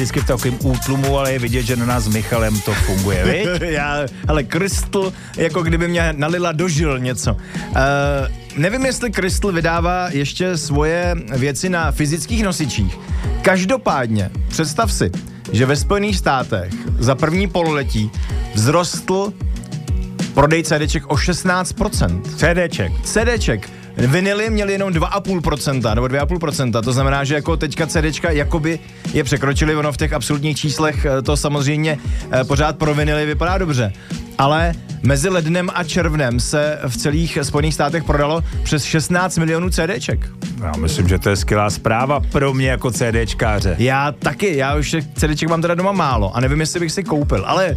vždycky v takovém útlumu, ale je vidět, že na nás s Michalem to funguje, viď? Ale Crystal, jako kdyby mě nalila do žil něco. Nevím, jestli Crystal vydává ještě svoje věci na fyzických nosičích. Každopádně, představ si, že ve Spojených státech za první pololetí vzrostl prodej CDček o 16%. CDček. Vinily měly jenom 2,5% nebo 2,5%, to znamená, že jako teďka CDčka jakoby je překročili, ono v těch absolutních číslech to samozřejmě pořád pro vinily vypadá dobře, ale mezi lednem a červnem se v celých Spojených státech prodalo přes 16 milionů CDček. Já myslím, že to je skvělá zpráva pro mě jako CDčkáře. Já taky, já už CDček mám teda doma málo a nevím, jestli bych si koupil, ale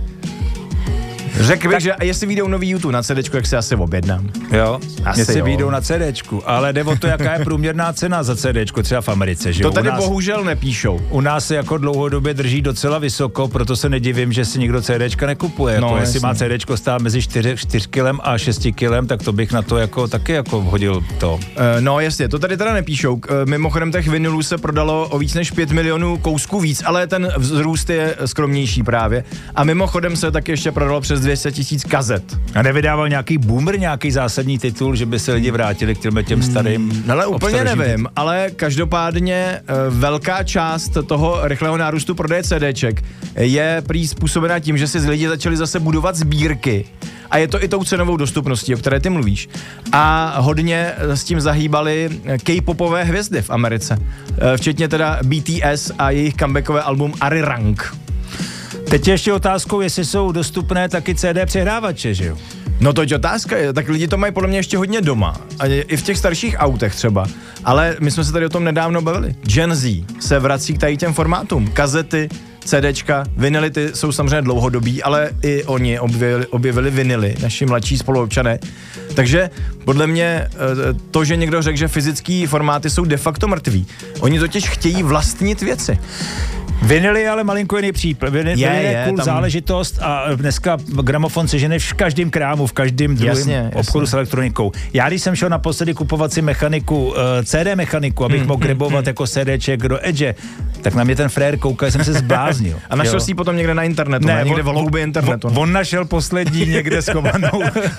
řekl bych, že jestli vyjdou nový YouTube na CDčku, jak si asi objednám. Jo, jestli vyjdou na CDčku, ale jde o to, jaká je průměrná cena za CDčko, třeba v Americe, že jo? To tady bohužel nepíšou. U nás se jako dlouhodobě drží docela vysoko, proto se nedivím, že si nikdo CDčka nekupuje. No, jako jestli má CDčko stát mezi 4 kilem a 6 kilem, tak to bych na to jako taky jako hodil to. No jasně, to tady teda nepíšou. Mimochodem těch vinylů se prodalo o víc než 5 milionů kousků víc, ale ten vzrůst je skromnější právě. A mimochodem se taky ještě prodalo přes 200 000 kazet. A nevydával nějaký boomer, nějaký zásadní titul, že by se lidi vrátili k těm starým? Ale úplně nevím, ale každopádně velká část toho rychlého nárůstu prodeje CDček je prý způsobená tím, že si lidi začali zase budovat sbírky. A je to i tou cenovou dostupností, o které ty mluvíš. A hodně s tím zahýbaly K-popové hvězdy v Americe. Včetně teda BTS a jejich comebackové album Arirang. Teď ještě otázkou, jestli jsou dostupné taky CD přehrávače, že jo? No to je otázka, tak lidi to mají podle mě ještě hodně doma. A i v těch starších autech třeba. Ale my jsme se tady o tom nedávno bavili. Gen Z se vrací k tady těm formátům. Kazety, CDčka, vinily ty jsou samozřejmě dlouhodobí, ale i oni objevili vinily, naši mladší spoluobčané. Takže podle mě to, že někdo řekl, že fyzický formáty jsou de facto mrtví. Oni totiž chtějí vlastnit věci. Vinyl je ale malinko jiný případ. Vinyl je cool tam záležitost a dneska gramofon sežene v každém krámu, v každém druhém obchodu s elektronikou. Já když jsem šel naposledy kupovat si mechaniku, CD mechaniku, abych mohl grebovat jako CDček do Edge, tak na mě ten frér koukal, jsem se zbláznil. A našel jsi ji potom někde na internetu, ne někde v hloubi internetu. On našel poslední někde schovanou.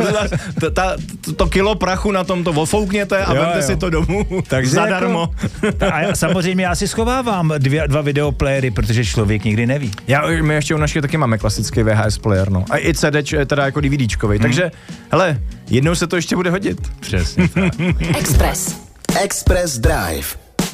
To kilo prachu na tom to ofoukněte a vemte si to domů. Takže zadarmo. Jako, a samozřejmě já si schovávám dva videoplayery, protože člověk nikdy neví. My ještě u našich taky máme klasický VHS player, no. A i CD je teda jako DVDčkovej. Takže, hele, jednou se to ještě bude hodit. Přesně tak. Express Drive.